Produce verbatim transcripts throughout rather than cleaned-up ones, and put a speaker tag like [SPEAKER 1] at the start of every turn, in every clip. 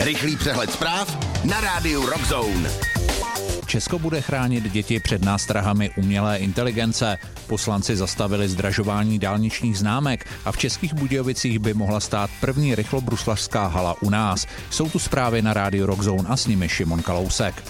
[SPEAKER 1] Rychlý přehled zpráv na rádiu Rock Zone.
[SPEAKER 2] Česko bude chránit děti před nástrahami umělé inteligence. Poslanci zastavili zdražování dálničních známek a v Českých Budějovicích by mohla stát první rychlobruslařská hala u nás. Jsou tu zprávy na rádiu Rock Zone a s nimi Šimon Kalousek.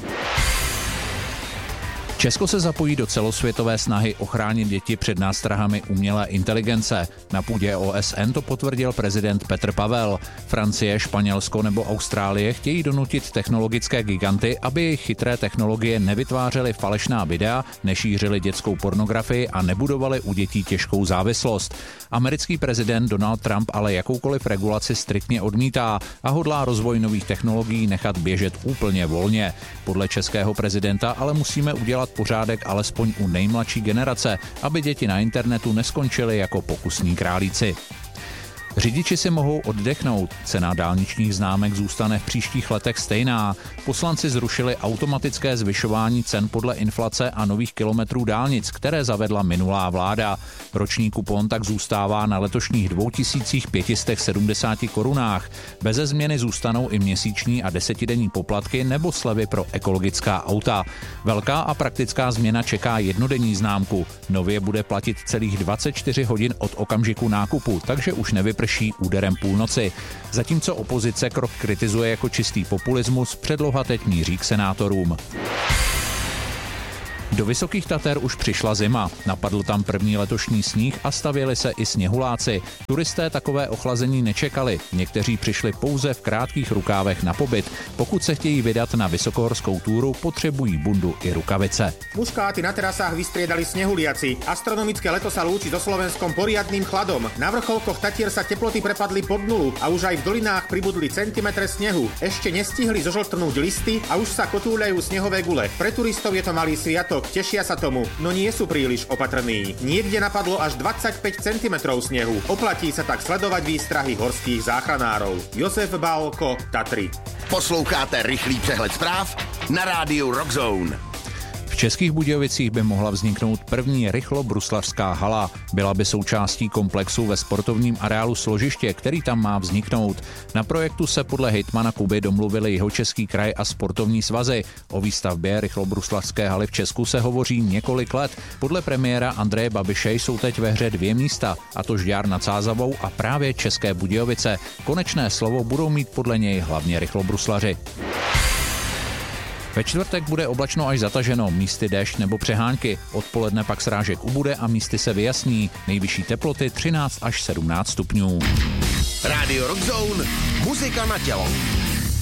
[SPEAKER 2] Česko se zapojí do celosvětové snahy ochránit děti před nástrahami umělé inteligence. Na půdě O S N to potvrdil prezident Petr Pavel. Francie, Španělsko nebo Austrálie chtějí donutit technologické giganty, aby jejich chytré technologie nevytvářely falešná videa, nešířily dětskou pornografii a nebudovaly u dětí těžkou závislost. Americký prezident Donald Trump ale jakoukoliv regulaci striktně odmítá a hodlá rozvoj nových technologií nechat běžet úplně volně. Podle českého prezidenta ale musíme udělat pořádek alespoň u nejmladší generace, aby děti na internetu neskončily jako pokusní králíci. Řidiči si mohou oddechnout, cena dálničních známek zůstane v příštích letech stejná. Poslanci zrušili automatické zvyšování cen podle inflace a nových kilometrů dálnic, které zavedla minulá vláda. Roční kupon tak zůstává na letošních dvě tisíce pět set sedmdesát korunách. Beze změny zůstanou i měsíční a desetidenní poplatky nebo slevy pro ekologická auta. Velká a praktická změna čeká jednodenní známku. Nově bude platit celých dvacet čtyři hodin od okamžiku nákupu, takže už nevyprší úderem půlnoci. Zatímco opozice krok kritizuje jako čistý populismus, předloha teď míří k senátorům. Do Vysokých Tater už přišla zima. Napadl tam první letošní sníh a stavěli se i sněhuláci. Turisté takové ochlazení nečekali. Někteří přišli pouze v krátkých rukávech na pobyt. Pokud se chtějí vydat na vysokohorskou túru, potřebují bundu i rukavice.
[SPEAKER 3] Muškáty na terasách vystriedali snehuliaci. Astronomické leto sa lúči so Slovenskom poriadnym chladom. Na vrcholkoch Tatier sa teploty prepadli pod nulu a už aj v dolinách pribudli centimetre snehu. Ešte nestihli zožltrnúť listy a už sa kotúľajú snehové gule. Pre turistov je to malý sviatok. Tešia sa tomu, no nie sú príliš opatrní. Niekde napadlo až dvadsaťpäť centimetrov snehu. Oplatí sa tak sledovať výstrahy horských záchranárov. Josef Bálko, Tatry.
[SPEAKER 1] Posloucháte rychlý přehled zpráv na rádiu Rock Zone.
[SPEAKER 2] V Českých Budějovicích by mohla vzniknout první rychlobruslařská hala. Byla by součástí komplexu ve sportovním areálu Složiště, který tam má vzniknout. Na projektu se podle hejtmana Kuby domluvili Jihočeský kraj a sportovní svazy. O výstavbě rychlobruslařské haly v Česku se hovoří několik let. Podle premiéra Andreje Babiše jsou teď ve hře dvě místa, a to Žďár nad Sázavou a právě České Budějovice. Konečné slovo budou mít podle něj hlavně rychlobruslaři. Ve čtvrtek bude oblačno až zataženo, místy déšť nebo přehánky. Odpoledne pak srážek ubude a místy se vyjasní. Nejvyšší teploty třináct až sedmnáct stupňů.
[SPEAKER 1] Rádio Rock Zone, muzika na tělo.